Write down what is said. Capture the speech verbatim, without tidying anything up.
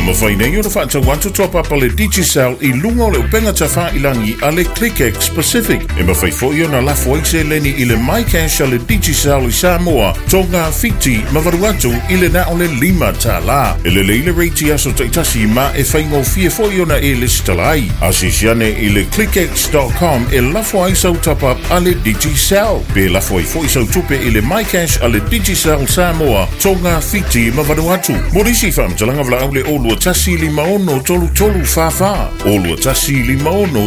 mawhaina i o na whaata watu top up ale Digicel i lunga o le upenga tafa ilangi ale ClickX Pacific. E mawhai fo i o na lafu aise leni i le MyCash ale Digicel i Samoa, tonga fiti mawaru atu i le na o le lima ta la. E le leile reiti aso taitasi ma e whaingo fie fo i o na e listalai. Asisiane i le clickx dot com e lafu aise top up ale Digicel. Be lafu ai fo i sau tupe i le MyCash ale Digicel Samoa, tonga fiti mawaru atu. Morisi whamtalanga vla au le olua tasi li maono tolu tolu fa fa. Olua tasi li maono